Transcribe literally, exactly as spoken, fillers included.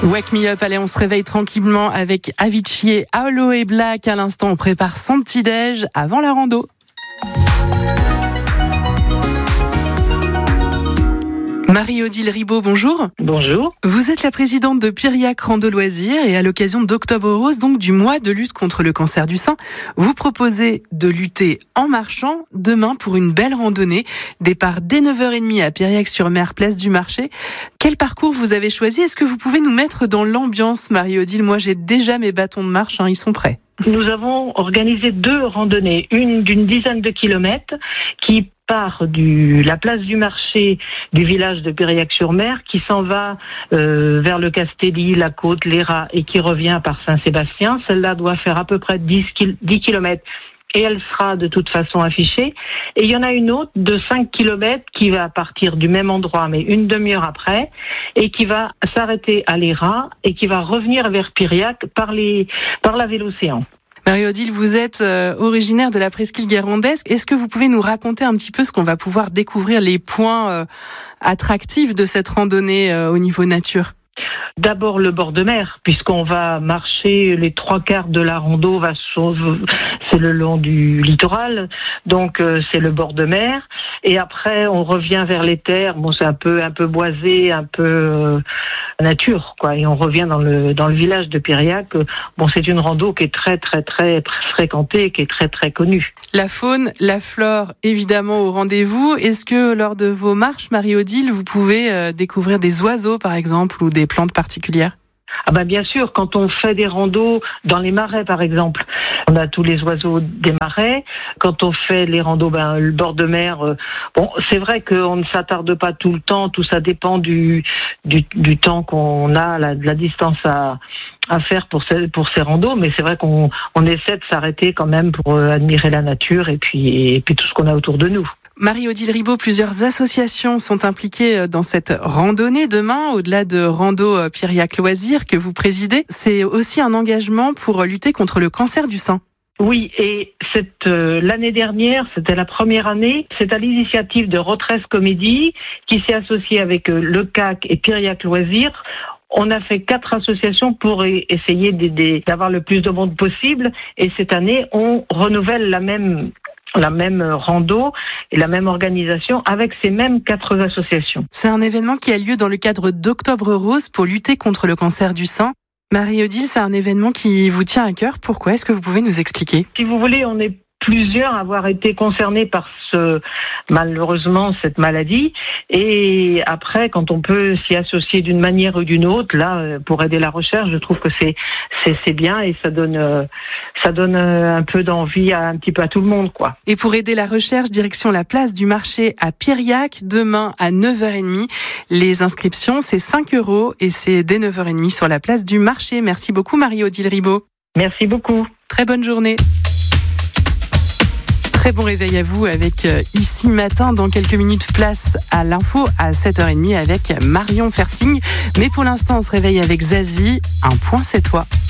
Wake Me Up, allez, on se réveille tranquillement avec Avicii et Aloe Black. À l'instant, on prépare son petit-déj avant la rando. Marie-Odile Ribaud, bonjour. Bonjour. Vous êtes la présidente de Piriac Rando Loisirs et à l'occasion d'Octobre Rose, donc du mois de lutte contre le cancer du sein, vous proposez de lutter en marchant demain pour une belle randonnée. Départ dès neuf heures trente à Piriac-sur-Mer, place du Marché. Quel parcours vous avez choisi ? Est-ce que vous pouvez nous mettre dans l'ambiance, Marie-Odile ? Moi, j'ai déjà mes bâtons de marche, hein, ils sont prêts. Nous avons organisé deux randonnées, une d'une dizaine de kilomètres qui part de la place du marché du village de Piriac-sur-Mer, qui s'en va euh, vers le Castelli, la Côte, les Rats et qui revient par Saint-Sébastien. Celle-là doit faire à peu près dix kilomètres et elle sera de toute façon affichée. Et il y en a une autre de cinq kilomètres qui va partir du même endroit, mais une demi-heure après, et qui va s'arrêter à les Rats et qui va revenir vers Piriac par, les, par la Vélocéan. Marie-Odile, vous êtes euh, originaire de la presqu'île guérande. Est-ce que vous pouvez nous raconter un petit peu ce qu'on va pouvoir découvrir, les points euh, attractifs de cette randonnée euh, au niveau nature ? D'abord le bord de mer, puisqu'on va marcher les trois quarts de la rando, va c'est le long du littoral, donc euh, c'est le bord de mer. Et après on revient vers les terres. Bon, c'est un peu un peu boisé, un peu euh, nature, quoi. Et on revient dans le dans le village de Piriac. Bon, c'est une rando qui est très très très fréquentée, qui est très très connue. La faune, la flore, évidemment au rendez-vous. Est-ce que lors de vos marches, Marie-Odile, vous pouvez euh, découvrir des oiseaux, par exemple, ou des plantes particulières ? Ah ben bien sûr, quand on fait des randos dans les marais par exemple, on a tous les oiseaux des marais. Quand on fait les randos, ben le bord de mer, euh, bon c'est vrai qu'on ne s'attarde pas tout le temps, tout ça dépend du du, du temps qu'on a, la, de la distance à à faire pour ces pour ces randos, mais c'est vrai qu'on on essaie de s'arrêter quand même pour euh, admirer la nature et puis et puis tout ce qu'on a autour de nous. Marie-Odile Ribaud, plusieurs associations sont impliquées dans cette randonnée demain, au-delà de Rando Piriac Loisirs que vous présidez. C'est aussi un engagement pour lutter contre le cancer du sein. Oui, et cette euh, l'année dernière, c'était la première année, c'est à l'initiative de Rotresse Comédie qui s'est associée avec euh, le C A C et Piriac Loisirs. On a fait quatre associations pour essayer d'aider, d'avoir le plus de monde possible. Et cette année, on renouvelle la même la même rando et la même organisation avec ces mêmes quatre associations. C'est un événement qui a lieu dans le cadre d'Octobre Rose pour lutter contre le cancer du sein. Marie-Odile, c'est un événement qui vous tient à cœur. Pourquoi ? Est-ce que vous pouvez nous expliquer ? Si vous voulez, on est plusieurs à avoir été concernés par ce, malheureusement, cette maladie. Et après, quand on peut s'y associer d'une manière ou d'une autre, là, pour aider la recherche, je trouve que c'est, c'est, c'est bien et ça donne, ça donne un peu d'envie à un petit peu à tout le monde, quoi. Et pour aider la recherche, direction la place du Marché à Piriac, demain à neuf heures trente. Les inscriptions, c'est cinq euros et c'est dès neuf heures trente sur la place du Marché. Merci beaucoup, Marie-Odile Ribaud. Merci beaucoup. Très bonne journée. Très bon réveil à vous avec euh, Ici Matin. Dans quelques minutes, place à l'info à sept heures trente avec Marion Fersing. Mais pour l'instant, on se réveille avec Zazie. Un point, c'est toi.